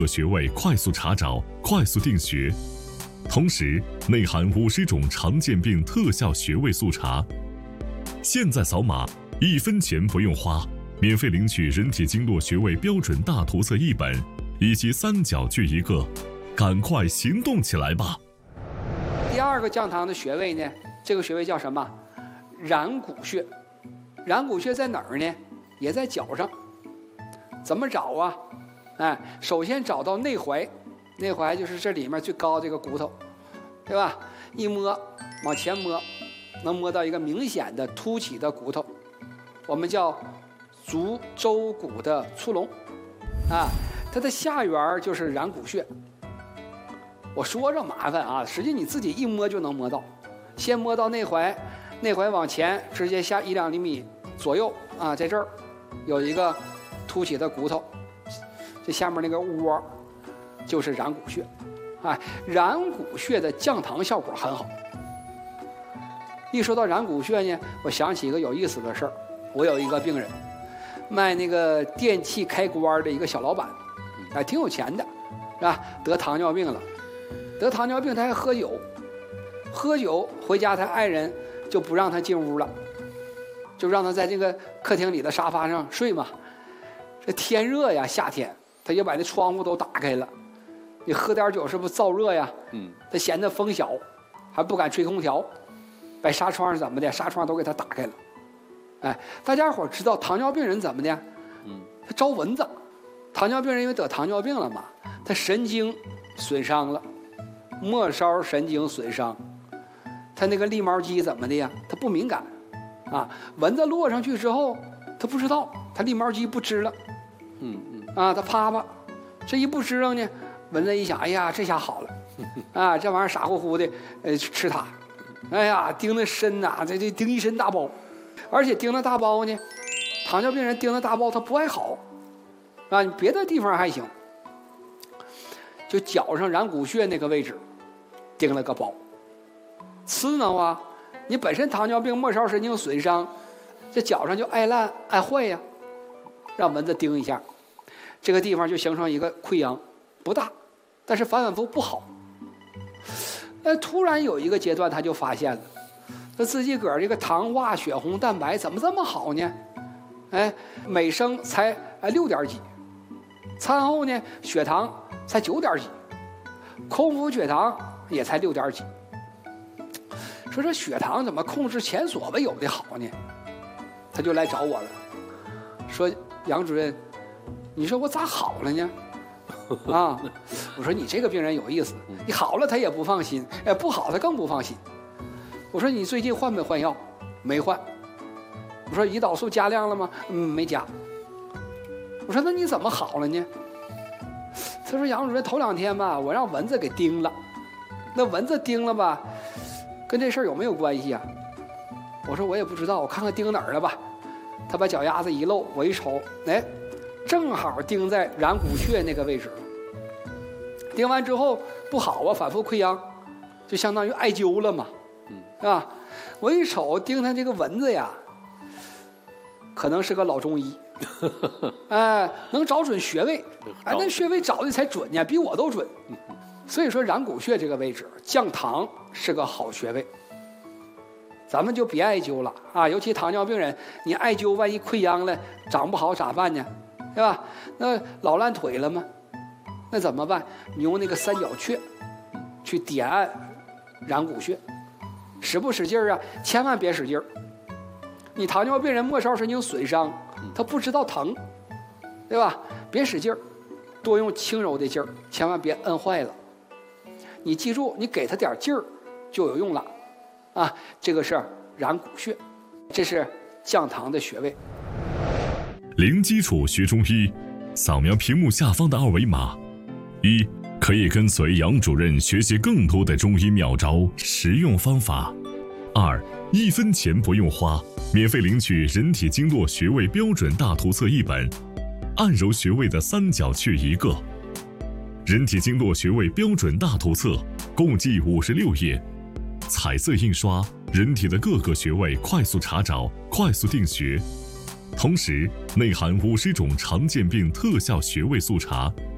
穴位快速查找、快速定穴，同时内含50种常见病特效穴位速查。现在扫码，1分钱不用花，免费领取人体经络穴位标准大图册1本，以及3角穴1个，赶快行动起来吧！ 第二个降糖的穴位呢，这个穴位叫什么？然谷穴。然谷穴在哪儿呢？也在脚上。怎么找啊？首先找到内踝，内踝就是这里面最高这个骨头，对吧？一摸，往前摸，能摸到一个明显的凸起的骨头，我们叫足舟骨的粗隆，它的下缘就是然谷穴。我说着麻烦啊，实际你自己一摸就能摸到。先摸到内踝，内踝往前直接下1-2厘米左右啊，在这儿有一个凸起的骨头，这下面那个窝就是然谷穴。然谷穴的降糖效果很好。一说到然谷穴呢，我想起一个有意思的事儿。我有一个病人，卖那个电器开关的一个小老板，挺有钱的，是吧？得糖尿病了，得糖尿病他还喝酒，喝酒回家他爱人就不让他进屋了，就让他在这个客厅里的沙发上睡嘛。这天热呀，夏天他就把那窗户都打开了，你喝点酒是不是燥热呀？他嫌他风小，还不敢吹空调，把纱窗是怎么的？纱窗都给他打开了。大家伙知道糖尿病人怎么的？他招蚊子。糖尿病人因为得糖尿病了嘛，他神经损伤了，末梢神经损伤，他那个立毛肌怎么的呀？他不敏感蚊子落上去之后，他不知道，他立毛肌不支了，他啪啪，这一不支棱呢，蚊子一想，哎呀，这下好了，这玩意儿傻乎乎的，吃它，哎呀，叮得深呐，这叮一身大包。而且叮了大包呢，糖尿病人叮了大包他不爱好，你别的地方还行，就脚上然谷穴那个位置叮了个包，刺挠啊！你本身糖尿病末梢神经损伤，这脚上就爱烂爱坏呀，让蚊子叮一下，这个地方就形成一个溃疡，不大，但是反反复不好。突然有一个阶段他就发现了。他自己个儿这个糖化血红蛋白怎么这么好呢？每升才6点几，餐后呢血糖才9点几，空腹血糖也才6点几。说这血糖怎么控制前所未有的好呢？他就来找我了，说杨主任，你说我咋好了呢？我说你这个病人有意思，你好了他也不放心，不好他更不放心。我说你最近换没换药？没换。我说胰岛素加量了吗？没加。我说那你怎么好了呢？他说杨主任头2天吧，我让蚊子给叮了。那蚊子叮了吧，跟这事儿有没有关系啊？我说我也不知道，我看看叮哪儿了吧。他把脚丫子一露，我一瞅，正好叮在然谷穴那个位置。叮完之后不好啊，反复溃疡，就相当于艾灸了嘛。我一瞅盯他这个蚊子呀，可能是个老中医，能找准穴位，那穴位找的才准呀，比我都准。所以说然谷穴这个位置降糖是个好穴位，咱们就别艾灸了尤其糖尿病人，你艾灸万一溃疡了，长不好咋办呢？对吧？那老烂腿了吗？那怎么办？你用那个3角穴去点按然谷穴。使不使劲啊？千万别使劲儿。你糖尿病人末梢神经损伤，他不知道疼，对吧？别使劲儿，多用轻柔的劲儿，千万别摁坏了。你记住，你给他点劲儿就有用了这个是然谷穴，这是降糖的穴位。 零基础学中医，扫描屏幕下方的2维码，1可以跟随杨主任学习更多的中医妙招、实用方法。2， 1分钱不用花，免费领取人体经络穴位标准大图册1本，按揉穴位的3角穴1个。人体经络穴位标准大图册共计56页，彩色印刷，人体的各个穴位快速查找、快速定穴，同时内含50种常见病特效穴位速查。